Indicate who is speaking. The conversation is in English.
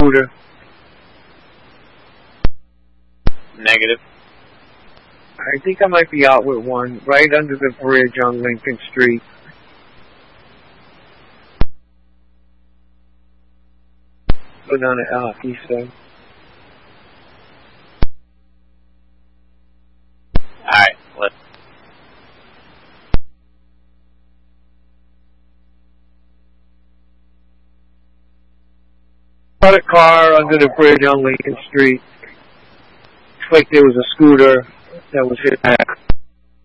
Speaker 1: scooter?
Speaker 2: Negative.
Speaker 1: I think I might be out with one right under the bridge on Lincoln Street. Put on the east side.
Speaker 2: Alright, let's...
Speaker 1: Got a car under the bridge on Lincoln Street. Looks like there was a scooter that was hit back.